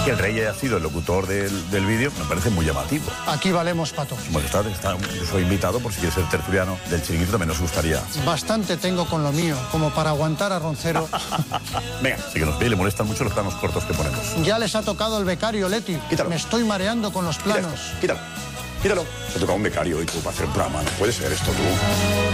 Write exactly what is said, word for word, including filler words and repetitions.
Que el rey haya sido el locutor del, del vídeo me parece muy llamativo. Aquí valemos para todos. Bueno, está, está, yo soy invitado por si quieres ser tertuliano del Chiringuito, también nos gustaría. Bastante tengo con lo mío, como para aguantar a Roncero. Venga, sí que nos ve y le molestan mucho los planos cortos que ponemos. Ya les ha tocado el becario, Leti. Quítalo. Me estoy mareando con los planos. Quítalo, quítalo. Quítalo. Se ha tocado un becario y tú para hacer un programa. No puede ser esto, tú.